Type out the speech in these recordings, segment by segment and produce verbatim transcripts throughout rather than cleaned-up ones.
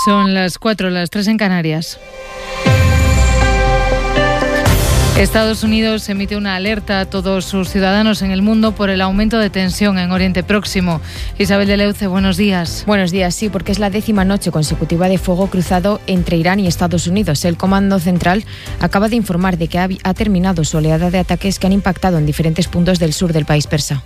Son las cuatro, las tres en Canarias. Estados Unidos emite una alerta a todos sus ciudadanos en el mundo por el aumento de tensión en Oriente Próximo. Isabel de Leuce, buenos días. Buenos días, sí, porque es la décima noche consecutiva de fuego cruzado entre Irán y Estados Unidos. El Comando Central acaba de informar de que ha, ha terminado su oleada de ataques que han impactado en diferentes puntos del sur del país persa.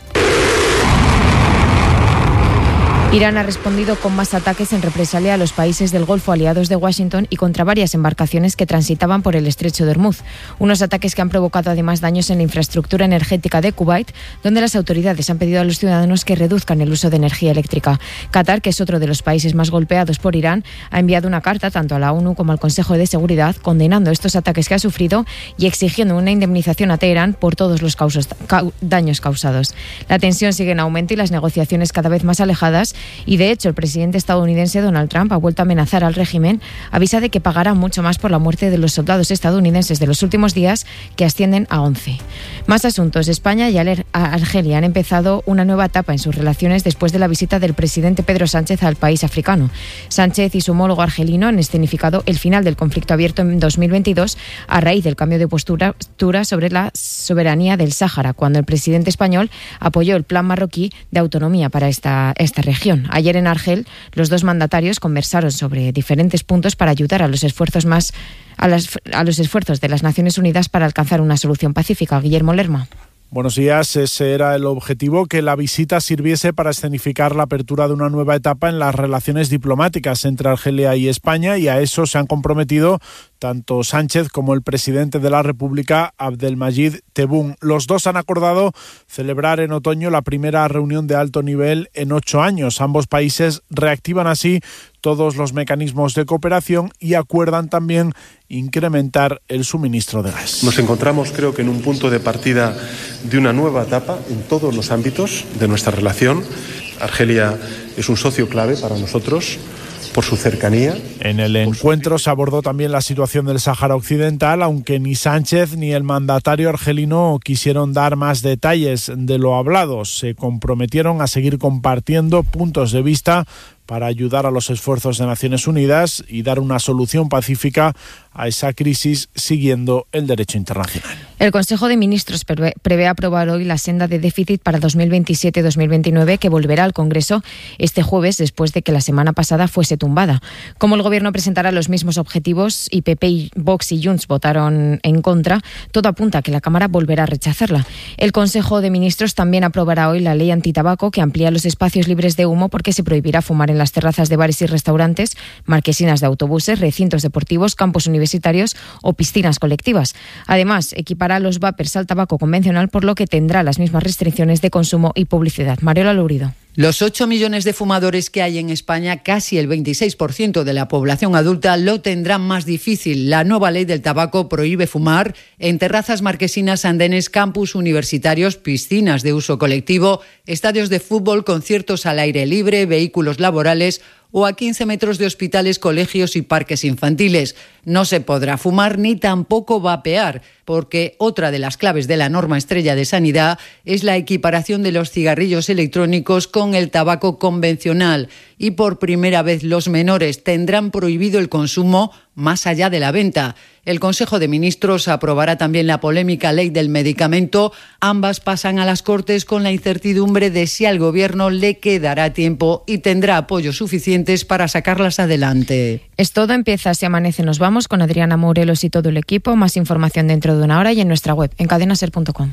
Irán ha respondido con más ataques en represalia a los países del Golfo aliados de Washington y contra varias embarcaciones que transitaban por el estrecho de Hormuz. Unos ataques que han provocado además daños en la infraestructura energética de Kuwait, donde las autoridades han pedido a los ciudadanos que reduzcan el uso de energía eléctrica. Qatar, que es otro de los países más golpeados por Irán, ha enviado una carta tanto a la ONU como al Consejo de Seguridad condenando estos ataques que ha sufrido y exigiendo una indemnización a Teherán por todos los causos, ca, daños causados. La tensión sigue en aumento y las negociaciones cada vez más alejadas. Y de hecho el presidente estadounidense Donald Trump ha vuelto a amenazar al régimen, avisa de que pagará mucho más por la muerte de los soldados estadounidenses de los últimos días, que ascienden a once. Más asuntos. España y Argelia han empezado una nueva etapa en sus relaciones después de la visita del presidente Pedro Sánchez al país africano. Sánchez y su homólogo argelino han escenificado el final del conflicto abierto en dos mil veintidós a raíz del cambio de postura sobre la soberanía del Sáhara, cuando el presidente español apoyó el plan marroquí de autonomía para esta, esta región. Ayer en Argel, los dos mandatarios conversaron sobre diferentes puntos para ayudar a los esfuerzos más a, las, a los esfuerzos de las Naciones Unidas para alcanzar una solución pacífica. Guillermo Lerma. Buenos días. Ese era el objetivo, que la visita sirviese para escenificar la apertura de una nueva etapa en las relaciones diplomáticas entre Argelia y España, y a eso se han comprometido tanto Sánchez como el presidente de la República, Abdelmadjid Tebboune. Los dos han acordado celebrar en otoño la primera reunión de alto nivel en ocho años. Ambos países reactivan así todos los mecanismos de cooperación y acuerdan también incrementar el suministro de gas. Nos encontramos, creo que en un punto de partida de una nueva etapa en todos los ámbitos de nuestra relación. Argelia es un socio clave para nosotros por su cercanía. En el encuentro se abordó también la situación del Sáhara Occidental, aunque ni Sánchez ni el mandatario argelino quisieron dar más detalles de lo hablado. Se comprometieron a seguir compartiendo puntos de vista para ayudar a los esfuerzos de Naciones Unidas y dar una solución pacífica a esa crisis siguiendo el derecho internacional. El Consejo de Ministros prevé, prevé aprobar hoy la senda de déficit para dos mil veintisiete dos mil veintinueve, que volverá al Congreso este jueves después de que la semana pasada fuese tumbada. Como el Gobierno presentará los mismos objetivos y P P, y Vox y Junts votaron en contra, todo apunta a que la Cámara volverá a rechazarla. El Consejo de Ministros también aprobará hoy la ley antitabaco, que amplía los espacios libres de humo porque se prohibirá fumar en las terrazas de bares y restaurantes, marquesinas de autobuses, recintos deportivos, campos universitarios o piscinas colectivas. Además, equipará los vapers al tabaco convencional, por lo que tendrá las mismas restricciones de consumo y publicidad. Mariola Lourido. Los ocho millones de fumadores que hay en España, casi el veintiséis por ciento de la población adulta, lo tendrán más difícil. La nueva ley del tabaco prohíbe fumar en terrazas, marquesinas, andenes, campus universitarios, piscinas de uso colectivo, estadios de fútbol, conciertos al aire libre, vehículos laborales o a quince metros de hospitales, colegios y parques infantiles. No se podrá fumar ni tampoco vapear, porque otra de las claves de la norma estrella de sanidad es la equiparación de los cigarrillos electrónicos con el tabaco convencional, y por primera vez los menores tendrán prohibido el consumo más allá de la venta. El Consejo de Ministros aprobará también la polémica ley del medicamento. Ambas pasan a las Cortes con la incertidumbre de si al Gobierno le quedará tiempo y tendrá apoyos suficientes para sacarlas adelante. Es todo, empieza Si Amanece Nos Vamos con Adriana Morelos y todo el equipo. Más información dentro de una hora y en nuestra web, en cadena ser punto com.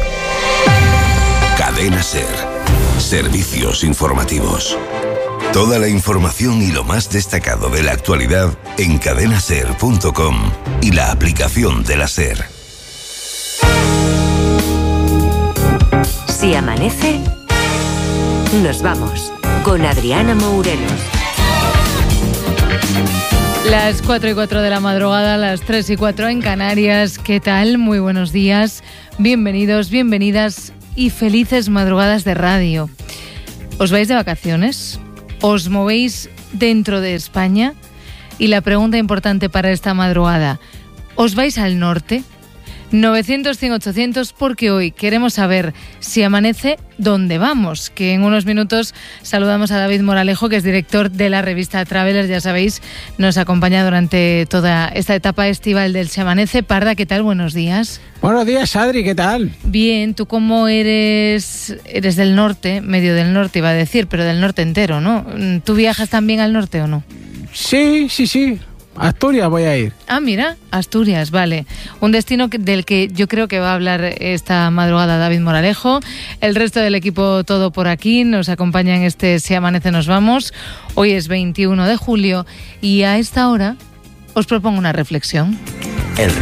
Cadena Ser. Servicios informativos. Toda la información y lo más destacado de la actualidad en cadena ser punto com y la aplicación de la SER. Si amanece, nos vamos con Adriana Morelos. Las cuatro y cuatro de la madrugada, las tres y cuatro en Canarias. ¿Qué tal? Muy buenos días. Bienvenidos, bienvenidas y felices madrugadas de radio. ¿Os vais de vacaciones? ¿Os movéis dentro de España? Y la pregunta importante para esta madrugada, ¿os vais al norte? novecientos, cien, ochocientos, porque hoy queremos saber si amanece, ¿dónde vamos? Que en unos minutos saludamos a David Moralejo, que es director de la revista Traveler, ya sabéis, nos acompaña durante toda esta etapa estival del Se Amanece. Parda, ¿qué tal? Buenos días. Buenos días, Adri, ¿qué tal? Bien, tú como eres, eres del norte, medio del norte iba a decir, pero del norte entero, ¿no? ¿Tú viajas también al norte o no? Sí, sí, sí. Asturias voy a ir. Ah, mira, Asturias, vale. Un destino del que yo creo que va a hablar esta madrugada David Moralejo. El resto del equipo todo por aquí. Nos acompaña en este Si Amanece Nos Vamos. Hoy es veintiuno de julio y a esta hora os propongo una reflexión. El